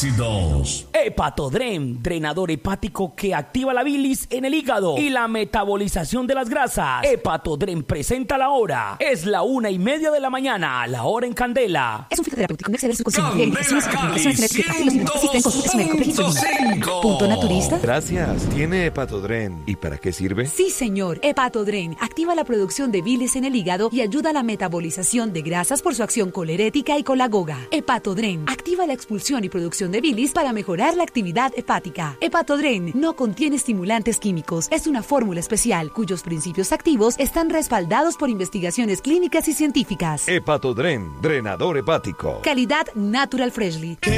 Éxitos. Hepatodren, drenador hepático que activa la bilis en el hígado y la metabolización de las grasas. Hepatodren presenta la hora. Es la 1:30 de la mañana, la hora en Candela. Es un fitoterapéutico, no exceder su consumo. Candela Cali, 100.5. Punto naturista. Gracias. ¿Tiene Hepatodren? ¿Y para qué sirve? Sí, señor. Hepatodren activa la producción de bilis en el hígado y ayuda a la metabolización de grasas por su acción colerética y colagoga. Hepatodren activa la expulsión y producción de bilis para mejorar la actividad hepática. Hepatodren no contiene estimulantes químicos. Es una fórmula especial cuyos principios activos están respaldados por investigaciones clínicas y científicas. Hepatodren, drenador hepático. Calidad Natural Freshly.